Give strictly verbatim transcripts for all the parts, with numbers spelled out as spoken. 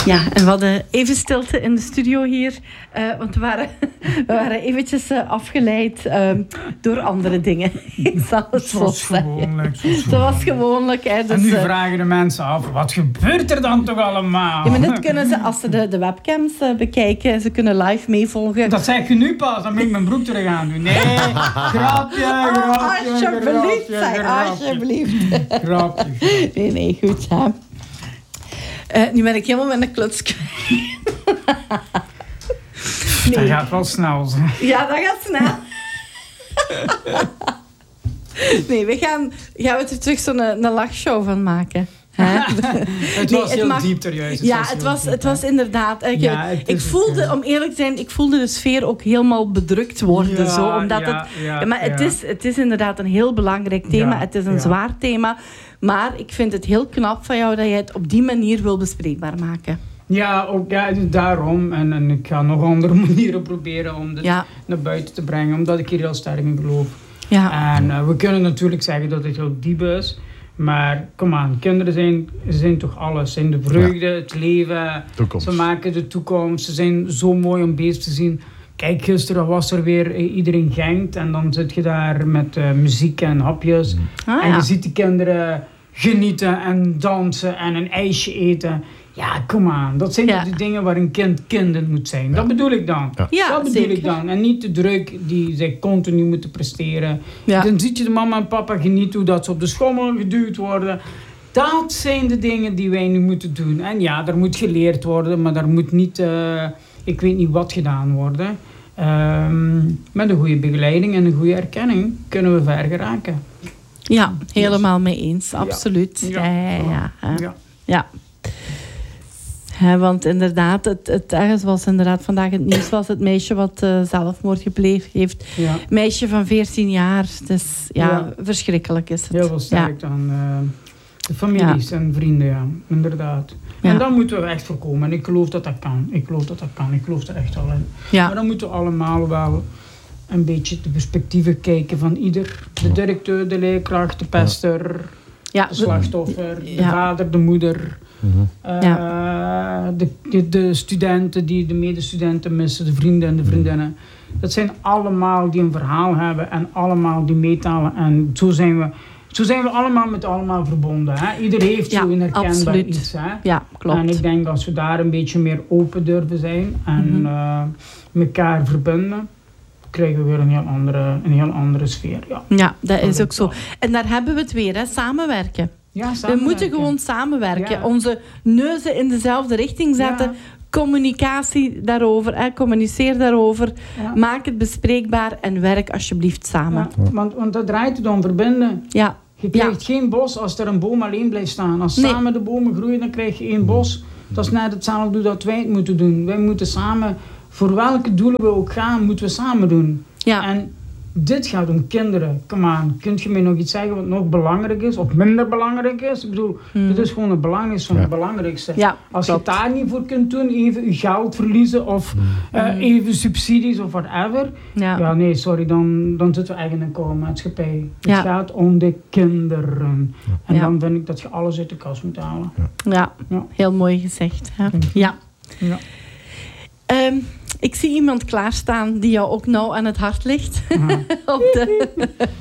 Ja, en we hadden even stilte in de studio hier. Uh, want we waren, we waren eventjes uh, afgeleid uh, door andere dingen. Ik zal het zo zoals zeggen. Gewoonlijk, zoals Zoals gewoonlijk. Hè, dus, en nu uh, vragen de mensen af, wat gebeurt er dan toch allemaal? Ja, maar dit kunnen ze, als ze de, de webcams uh, bekijken, ze kunnen live meevolgen. Dat zeg je nu pas, dan moet ik mijn broek terug aan doen. Nee, grapje, grapje, oh, alsjeblieft, grapje, zeg, grapje. alsjeblieft. Grapje. Nee, nee, goed. Hè. Uh, nu ben ik helemaal met een kluts kwijt. Nee. Dat gaat wel snel. Zo. Ja, dat gaat snel. Nee, we gaan, gaan we er terug zo'n een, een lachshow van maken. Het was nee, heel mag, diep serieus. Ja, het was, het was inderdaad. Ik, ja, ik voelde, het, om eerlijk te zijn, ik voelde de sfeer ook helemaal bedrukt worden. Ja, zo, omdat ja, het, ja, ja, maar ja. Het, is, het is inderdaad een heel belangrijk thema. Ja, het is een ja. zwaar thema. Maar ik vind het heel knap van jou dat je het op die manier wil bespreekbaar maken. Ja, ook ja, daarom. En, en ik ga nog andere manieren proberen om dit ja. naar buiten te brengen. Omdat ik hier heel sterk in geloof. Ja. En uh, we kunnen natuurlijk zeggen dat het heel diep is. Maar kom aan, kinderen zijn, ze zijn toch alles. Ze zijn de vreugde, ja. het leven. Toekomst. Ze maken de toekomst. Ze zijn zo mooi om bezig te zien. Kijk, gisteren was er weer iedereen Genk. En dan zit je daar met uh, muziek en hapjes. Ah, en je ja. ziet die kinderen genieten en dansen en een ijsje eten. Ja, kom aan. Dat zijn ja. de dingen waar een kind kind moet zijn. Ja. Dat bedoel ik dan. Ja. Ja, dat bedoel zeker. ik dan. En niet de druk die zij continu moeten presteren. Ja. Dan zie je de mama en papa genieten hoe dat ze op de schommel geduwd worden. Dat zijn de dingen die wij nu moeten doen. En ja, er moet geleerd worden, maar daar moet niet, uh, ik weet niet wat gedaan worden. Um, met een goede begeleiding en een goede erkenning kunnen we ver geraken. Ja, helemaal mee eens. Absoluut. Ja, ja, ja, ja, ja. ja. ja. He, want inderdaad, het, het ergens was inderdaad vandaag het nieuws was het meisje wat uh, zelfmoord gepleegd heeft. Ja. Meisje van veertien jaar. Dus ja, ja. verschrikkelijk is het. Heel veel sterk ja. aan uh, de families ja. en vrienden, ja, inderdaad. Ja. En dat moeten we echt voorkomen. En ik geloof dat dat kan. Ik geloof dat dat kan. Ik geloof er echt al in. Ja. Maar dan moeten we allemaal wel een beetje de perspectieven kijken van ieder. De directeur, de leerkracht, de pester, ja. de slachtoffer, ja. de vader, de moeder. Mm-hmm. Uh, ja. de, de, de studenten die de medestudenten missen, de vrienden en de vriendinnen. Dat zijn allemaal die een verhaal hebben en allemaal die meetalen. En zo zijn we, zo zijn we allemaal met allemaal verbonden. Hè? Ieder heeft ja, zo een herkenbaar absoluut. iets. Hè? Ja, klopt. En ik denk als we daar een beetje meer open durven zijn en mm-hmm. uh, elkaar verbinden, krijgen we weer een heel andere, een heel andere sfeer. Ja, ja dat, dat is ook zo. En daar hebben we het weer, hè? Samenwerken. Ja, we moeten gewoon samenwerken. Ja. Onze neuzen in dezelfde richting zetten. Ja. Communicatie daarover. Hè. Communiceer daarover. Ja. Maak het bespreekbaar. En werk alsjeblieft samen. Ja, want, want dat draait het om verbinden. Ja. Je krijgt ja. geen bos als er een boom alleen blijft staan. Als nee. samen de bomen groeien, dan krijg je één bos. Dat is net hetzelfde dat wij het moeten doen. Wij moeten samen, voor welke doelen we ook gaan, moeten we samen doen. Ja. En dit gaat om kinderen. Kom aan, kunt je mij nog iets zeggen wat nog belangrijk is of minder belangrijk is? Ik bedoel, hmm. dit is gewoon het belangrijkste van ja. het belangrijkste. Ja, Als klopt. je het daar niet voor kunt doen, even je geld verliezen of hmm. uh, even subsidies of whatever. Ja, ja nee, sorry, dan, dan zitten we echt in een koude maatschappij. Het ja. gaat om de kinderen. En ja. dan vind ik dat je alles uit de kast moet halen. Ja, ja. ja. heel mooi gezegd. Hè? Ja. ja. Um, Ik zie iemand klaarstaan die jou ook nauw aan het hart ligt. Uh-huh. Op de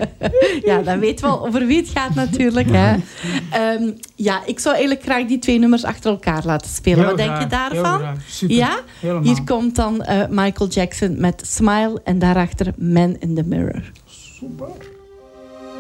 ja, dan weet wel over wie het gaat natuurlijk. Hè. Um, ja, ik zou eigenlijk graag die twee nummers achter elkaar laten spelen. Heel Wat graag, denk je daarvan? Super. Ja? Helemaal. Hier komt dan uh, Michael Jackson met Smile en daarachter Man in the Mirror. Super.